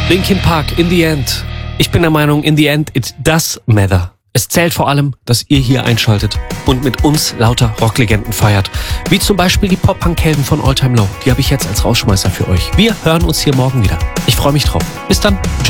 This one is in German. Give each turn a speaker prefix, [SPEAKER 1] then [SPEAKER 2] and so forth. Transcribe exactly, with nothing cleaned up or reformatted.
[SPEAKER 1] Linkin Park, In the End. Ich bin der Meinung, in the end, it does matter. Es zählt vor allem, dass ihr hier einschaltet und mit uns lauter Rocklegenden feiert. Wie zum Beispiel die Pop-Punk-Helden von All Time Low. Die habe ich jetzt als Rausschmeißer für euch. Wir hören uns hier morgen wieder. Ich freue mich drauf. Bis dann.